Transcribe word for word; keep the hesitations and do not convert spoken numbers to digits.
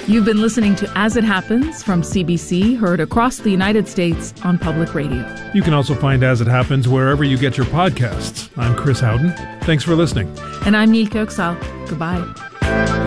You've been listening to As It Happens from C B C, heard across the United States on public radio. You can also find As It Happens wherever you get your podcasts. I'm Chris Howden. Thanks for listening. And I'm Nilka Oksal. Goodbye.